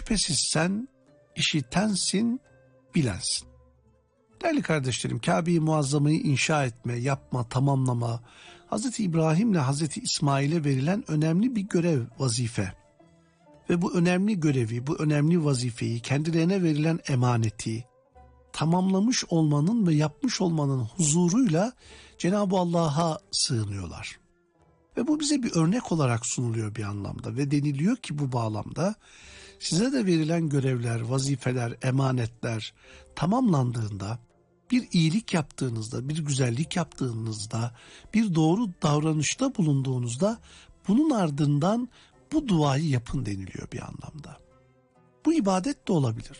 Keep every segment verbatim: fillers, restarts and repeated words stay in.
Şüphesiz sen işitensin, bilensin. Değerli kardeşlerim, Kabe-i Muazzama'yı inşa etme, yapma, tamamlama, Hazreti İbrahim'le Hazreti İsmail'e verilen önemli bir görev, vazife. Ve bu önemli görevi, bu önemli vazifeyi, kendilerine verilen emaneti tamamlamış olmanın ve yapmış olmanın huzuruyla Cenab-ı Allah'a sığınıyorlar. Ve bu bize bir örnek olarak sunuluyor bir anlamda ve deniliyor ki bu bağlamda size de verilen görevler, vazifeler, emanetler tamamlandığında, bir iyilik yaptığınızda, bir güzellik yaptığınızda, bir doğru davranışta bulunduğunuzda bunun ardından bu duayı yapın deniliyor bir anlamda. Bu ibadet de olabilir.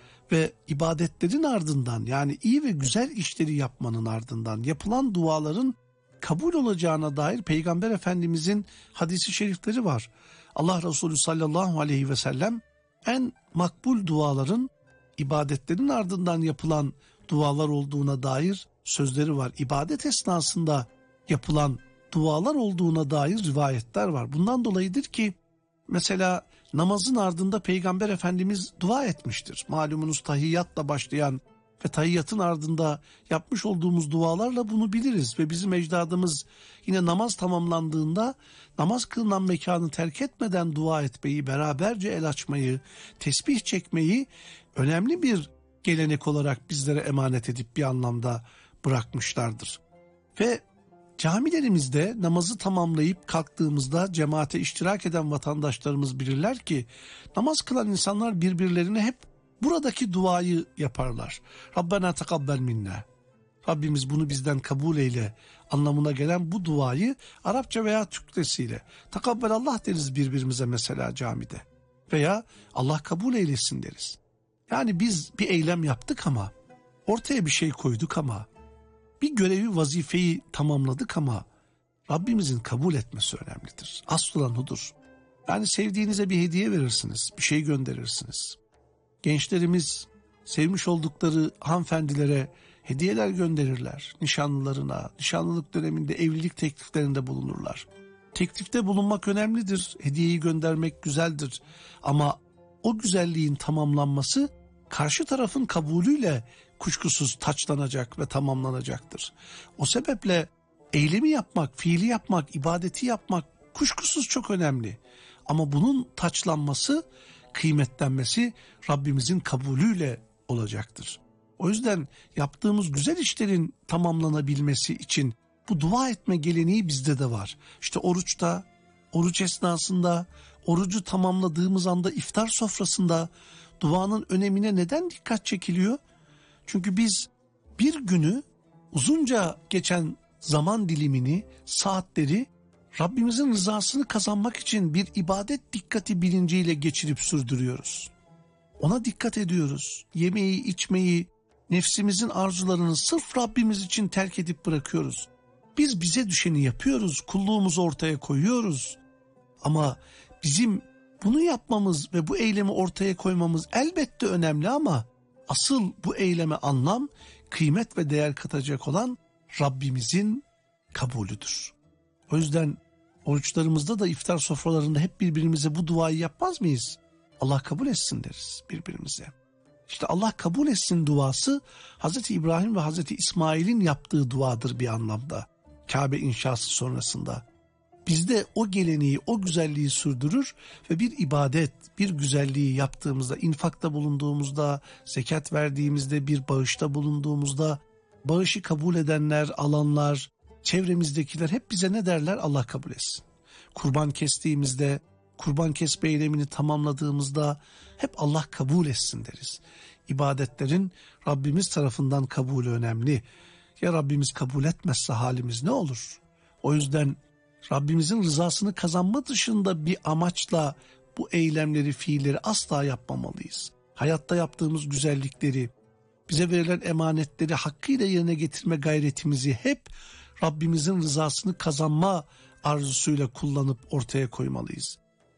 Ve ibadetlerin ardından, yani iyi ve güzel işleri yapmanın ardından yapılan duaların kabul olacağına dair Peygamber Efendimizin hadisi şerifleri var. Allah Resulü sallallahu aleyhi ve sellem en makbul duaların ibadetlerin ardından yapılan dualar olduğuna dair sözleri var. İbadet esnasında yapılan dualar olduğuna dair rivayetler var. Bundan dolayıdır ki mesela namazın ardında Peygamber Efendimiz dua etmiştir. Malumunuz tahiyyatla başlayan ve tahiyyatın ardında yapmış olduğumuz dualarla bunu biliriz. Ve bizim ecdadımız yine namaz tamamlandığında namaz kılınan mekanı terk etmeden dua etmeyi, beraberce el açmayı, tesbih çekmeyi önemli bir gelenek olarak bizlere emanet edip bir anlamda bırakmışlardır. Ve camilerimizde namazı tamamlayıp kalktığımızda cemaate iştirak eden vatandaşlarımız bilirler ki namaz kılan insanlar birbirlerine hep buradaki duayı yaparlar. Rabbena tekabbel minna. Rabbimiz bunu bizden kabul eyle anlamına gelen bu duayı Arapça veya Türkçesiyle tekabbel Allah deriz birbirimize mesela camide. Veya Allah kabul eylesin deriz. Yani biz bir eylem yaptık ama ortaya bir şey koyduk ama bir görevi, vazifeyi tamamladık ama Rabbimizin kabul etmesi önemlidir. Asıl olan odur. Yani sevdiğinize bir hediye verirsiniz, bir şey gönderirsiniz. Gençlerimiz sevmiş oldukları hanımefendilere hediyeler gönderirler. Nişanlılarına, nişanlılık döneminde evlilik tekliflerinde bulunurlar. Teklifte bulunmak önemlidir, hediyeyi göndermek güzeldir. Ama o güzelliğin tamamlanması karşı tarafın kabulüyle kuşkusuz taçlanacak ve tamamlanacaktır. O sebeple eylemi yapmak, fiili yapmak, ibadeti yapmak kuşkusuz çok önemli. Ama bunun taçlanması, kıymetlenmesi Rabbimizin kabulüyle olacaktır. O yüzden yaptığımız güzel işlerin tamamlanabilmesi için bu dua etme geleneği bizde de var. İşte oruçta, oruç esnasında, orucu tamamladığımız anda iftar sofrasında duanın önemine neden dikkat çekiliyor? Çünkü biz bir günü uzunca geçen zaman dilimini, saatleri Rabbimizin rızasını kazanmak için bir ibadet dikkati bilinciyle geçirip sürdürüyoruz. Ona dikkat ediyoruz. Yemeği, içmeyi, nefsimizin arzularını sırf Rabbimiz için terk edip bırakıyoruz. Biz bize düşeni yapıyoruz, kulluğumuzu ortaya koyuyoruz. Ama bizim bunu yapmamız ve bu eylemi ortaya koymamız elbette önemli ama asıl bu eyleme anlam, kıymet ve değer katacak olan Rabbimizin kabulüdür. O yüzden oruçlarımızda da iftar sofralarında hep birbirimize bu duayı yapmaz mıyız? Allah kabul etsin deriz birbirimize. İşte Allah kabul etsin duası Hazreti İbrahim ve Hazreti İsmail'in yaptığı duadır bir anlamda. Kabe inşası sonrasında. Biz de o geleneği, o güzelliği sürdürür ve bir ibadet, bir güzelliği yaptığımızda, infakta bulunduğumuzda, zekat verdiğimizde, bir bağışta bulunduğumuzda, bağışı kabul edenler, alanlar, çevremizdekiler hep bize ne derler? Allah kabul etsin. Kurban kestiğimizde, kurban kesme eylemini tamamladığımızda hep Allah kabul etsin deriz. İbadetlerin Rabbimiz tarafından kabulü önemli. Ya Rabbimiz kabul etmezse halimiz ne olur? O yüzden Rabbimizin rızasını kazanma dışında bir amaçla bu eylemleri, fiilleri asla yapmamalıyız. Hayatta yaptığımız güzellikleri, bize verilen emanetleri hakkıyla yerine getirme gayretimizi hep Rabbimizin rızasını kazanma arzusuyla kullanıp ortaya koymalıyız.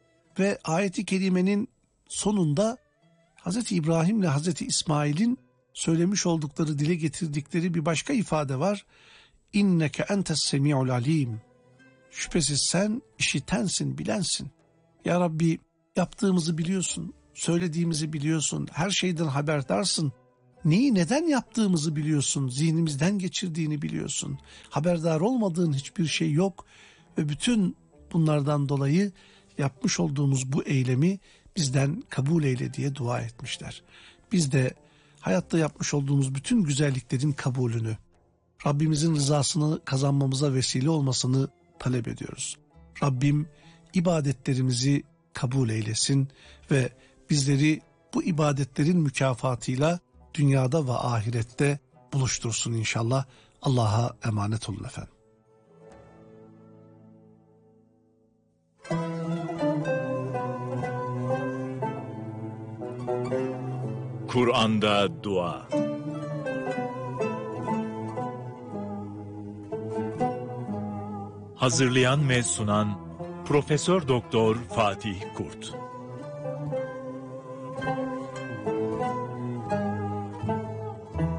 Ve ayet-i kerimenin sonunda Hazreti İbrahim ile Hazreti İsmail'in söylemiş oldukları, dile getirdikleri bir başka ifade var. İnneke entes semi'ul alim. Şüphesiz sen işitensin, bilensin. Ya Rabbi yaptığımızı biliyorsun. söylediğimizi biliyorsun, her şeyden haberdarsın. Neyi neden yaptığımızı biliyorsun, zihnimizden geçirdiğini biliyorsun. Haberdar olmadığın hiçbir şey yok ve bütün bunlardan dolayı yapmış olduğumuz bu eylemi bizden kabul eyle diye dua etmişler. Biz de hayatta yapmış olduğumuz bütün güzelliklerin kabulünü, Rabbimizin rızasını kazanmamıza vesile olmasını talep ediyoruz. Rabbim ibadetlerimizi kabul eylesin ve bizleri bu ibadetlerin mükafatıyla dünyada ve ahirette buluştursun inşallah. Allah'a emanet olun efendim. Kur'an'da dua. Hazırlayan ve sunan Profesör Doktor Fatih Kurt.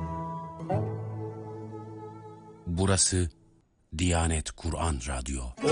Burası Diyanet Kur'an Radyo.